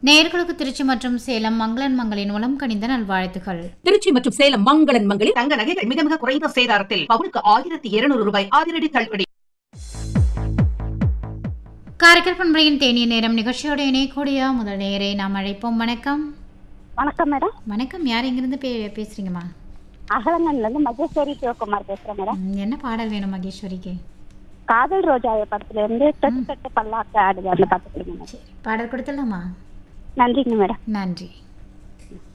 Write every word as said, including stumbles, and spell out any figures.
நேயர்களுக்கு திருச்சி மற்றும் சேலம் மங்களன் மங்களின் உளம் கனிந்த நல்வாழ்த்துகள். திருச்சி மற்றும் சேலம் மங்களன் மங்களில் தங்க நகைகள் மிக மிக குறைந்த சேதாரத்தில் பவுனுக்கு ஆயிரத்தி இருநூறு ரூபாய் அதிரடி தள்ளுபடி. காரைக்கால் பண்பலையின் தேனிய நேரம் நிகழ்ச்சியோட இணையக்கூடிய முதல் நேயரை நாம் அழைப்போம். வணக்கம். வணக்கம் மேடம். வணக்கம். யார் எங்கிருந்து பே பேசுறீங்கம்மா? அகலங்கன்ல இருந்து மகேஸ்வரி சிவகுமார் பேசுறேன் மேடம். என்ன பாடல் வேணும் மகேஸ்வரிக்கு? காதல் ரோஜாவை படத்துல இருந்து தொட்டு தொட்டு பல்லாக்கு ஆடுது அந்த பாட்டு கொடுங்க. பாடல் கொடுத்துடலாமா? நன்றிங்க மேடம். நன்றி.